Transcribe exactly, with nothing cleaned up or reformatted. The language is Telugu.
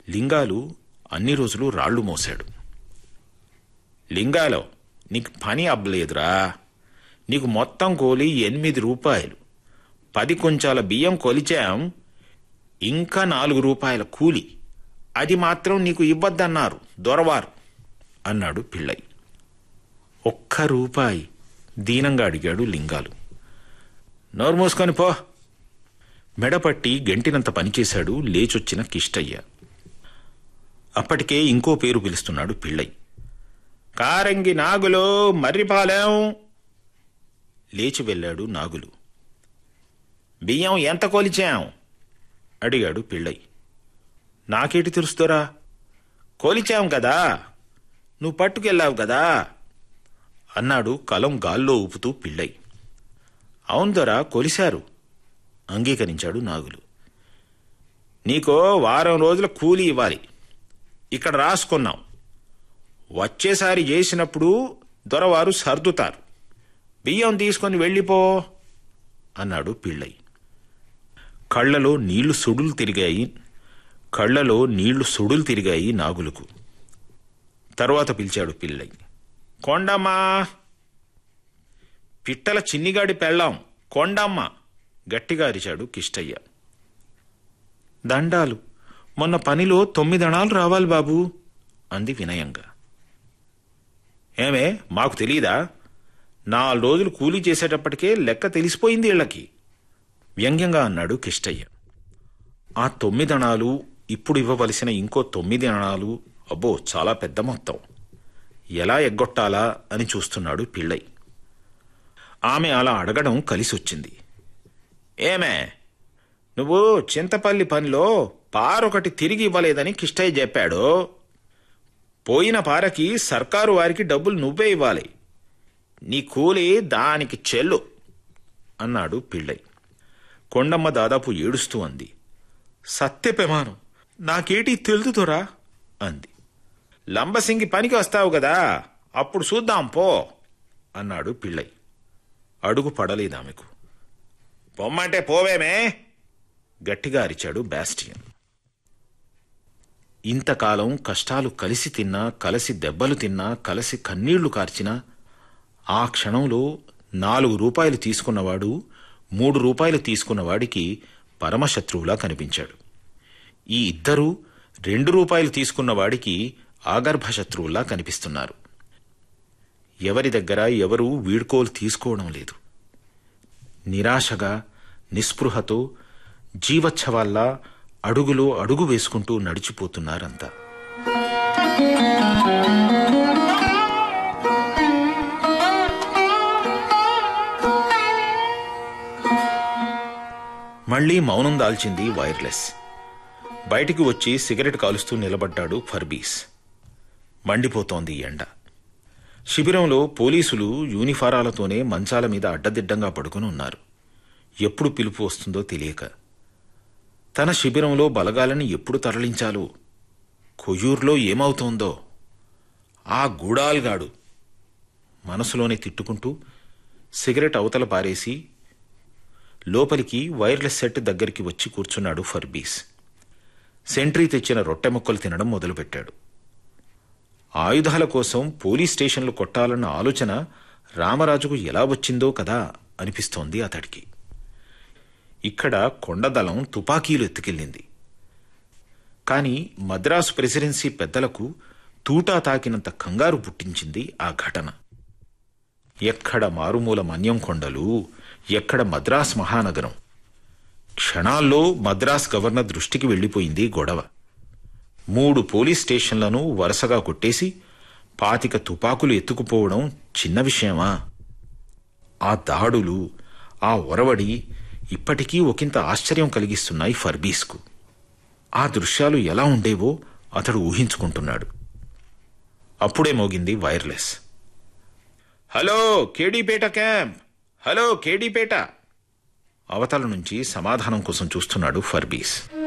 లింగాలు అన్ని రోజులు రాళ్లు మోశాడు. లింగాలో నీకు పని అబ్బలేదురా, నీకు మొత్తం కోలి ఎనిమిది రూపాయలు, పది కొంచాల బియ్యం కొలిచాం, ఇంకా నాలుగు రూపాయల కూలి, అది మాత్రం నీకు ఇవ్వద్దన్నారు దొరవారు అన్నాడు పిళ్ళై. ఒక్క రూపాయి దీనంగా అడిగాడు లింగాలు. నోరు మూసుకొని పో. మెడపట్టి గంటినంత పనిచేశాడు లేచొచ్చిన కిష్టయ్య. అప్పటికే ఇంకో పేరు పిలుస్తున్నాడు పిళ్ళై. కారంగి నాగులు, మర్రిపాలెం. లేచి వెళ్ళాడు నాగులు. బియ్యం ఎంత కొలిచాం అడిగాడు పిళ్ళై. నాకేటి తెలుస్తోరా, కొలిచాం కదా, నువ్వు పట్టుకెళ్ళావు కదా అన్నాడు కలం గాల్లో ఊపుతూ పిళ్ళై. అవును దొరా, కొలిశారు అంగీకరించాడు నాగులు. నీకో వారం రోజుల కూలీ ఇవ్వాలి, ఇక్కడ రాసుకున్నాం, వచ్చేసారి చేసినప్పుడు దొరవారు సర్దుతారు, బియ్యం తీసుకొని వెళ్ళిపో అన్నాడు పిళ్ళై. కళ్లలో నీళ్లు సుడులు తిరిగాయి కళ్లలో నీళ్లు సుడులు తిరిగాయి నాగులకు. తరువాత పిలిచాడు పిళ్ళై. కొండమ్మా, పిట్టల చిన్నిగాడి పెళ్ళాం కొండమ్మ గట్టిగా అరిచాడు కిష్టయ్య. దండాలు, మొన్న పనిలో తొమ్మిదణాలు రావాలి బాబూ అంది వినయంగా. ఏమే, మాకు తెలీదా? నాలుగు రోజులు కూలీ చేసేటప్పటికే లెక్క తెలిసిపోయింది వీళ్ళకి వ్యంగ్యంగా అన్నాడు కిష్టయ్య. ఆ తొమ్మిదణాలు ఇప్పుడు ఇవ్వవలసిన ఇంకో తొమ్మిది అణాలు, అబ్బో చాలా పెద్ద మొత్తం, ఎలా ఎగ్గొట్టాలా అని చూస్తున్నాడు పిళ్ళై. ఆమె అలా అడగడం కలిసొచ్చింది. ఏమే, నువ్వు చింతపల్లి పనిలో పారొకటి తిరిగి ఇవ్వలేదని కిష్టయ్య చెప్పాడు. పోయిన పారకి సర్కారు వారికి డబ్బులు నువ్వే ఇవ్వాలి, నీ కూలి దానికి చెల్లు అన్నాడు పిళ్ళై. కొండమ్మ దాదాపు ఏడుస్తూ అంది. సత్య ప్రమాణం, నాకేటి తెలుదుతోరా అంది. లంబసింగి పనికి వస్తావు కదా, అప్పుడు చూద్దాం పో అన్నాడు పిళ్ళై. అడుగు పడలేదామెకు. పొమ్మంటే పోవేమే గట్టిగా అరిచాడు బాస్టియన్. ఇంతకాలం కష్టాలు కలిసి తిన్నా, కలసి దెబ్బలు తిన్నా, కలసి కన్నీళ్లు కార్చినా, ఆ క్షణంలో నాలుగు రూపాయలు తీసుకున్నవాడు మూడు రూపాయలు తీసుకున్నవాడికి పరమశత్రువులా కనిపించాడు. ఈ ఇద్దరూ రెండు రూపాయలు తీసుకున్నవాడికి ఆగర్భశత్రువులా కనిపిస్తున్నారు. ఎవరి దగ్గర ఎవరూ వీడ్కోలు తీసుకోవడం లేదు. నిరాశగా, నిస్పృహతో జీవచ్ఛవాల్లా అడుగులో అడుగు వేసుకుంటూ నడిచిపోతున్నారంతా. మళ్లీ మౌనం దాల్చింది వైర్లెస్. బయటికి వచ్చి సిగరెట్ కాలుస్తూ నిలబడ్డాడు ఫర్బీస్. మండిపోతోంది ఎండ. శిబిరంలో పోలీసులు యూనిఫారాలతోనే మంచాల మీద అడ్డదిడ్డంగా పడుకుని ఉన్నారు. ఎప్పుడు పిలుపు వస్తుందో తెలియక. తన శిబిరంలో బలగాలని ఎప్పుడు తరలించాలో, కొయ్యూర్లో ఏమవుతోందో, ఆ గూడాల్గాడు మనసులోనే తిట్టుకుంటూ సిగరెట్ అవతల పారేసి లోపలికి వైర్లెస్ సెట్ దగ్గరికి వచ్చి కూర్చున్నాడు ఫర్బీస్. సెంట్రీ తెచ్చిన రొట్టె ముక్కలు తినడం మొదలుపెట్టాడు. ఆయుధాల కోసం పోలీస్ స్టేషన్లు కొట్టాలన్న ఆలోచన రామరాజుకు ఎలా వచ్చిందో కదా అనిపిస్తోంది అతడికి. ఇక్కడ కొండదళం తుపాకీలు ఎత్తుకెళ్ళింది. కాని మద్రాసు ప్రెసిడెన్సీ పెద్దలకు తూటా తాకినంత కంగారు పుట్టించింది ఆ ఘటన. ఎక్కడ మారుమూల మన్యం కొండలు, ఎక్కడ మద్రాస్ మహానగరం. క్షణాల్లో మద్రాస్ గవర్నర్ దృష్టికి వెళ్లిపోయింది గొడవ. మూడు పోలీస్ స్టేషన్లను వరుసగా కొట్టేసి పాతిక తుపాకులు ఎత్తుకుపోవడం చిన్న విషయమా? ఆ దాడులు, ఆ ఒరవడి ఇప్పటికీ ఒకంత ఆశ్చర్యం కలిగిస్తున్నాయి ఫర్బీస్కు. ఆ దృశ్యాలు ఎలా ఉండేవో అతడు ఊహించుకుంటున్నాడు. అప్పుడే మోగింది wireless. Hello Kedipeta camp, hello Kedipeta. అవతల నుంచి సమాధానం కోసం చూస్తున్నాడు ఫర్బీస్.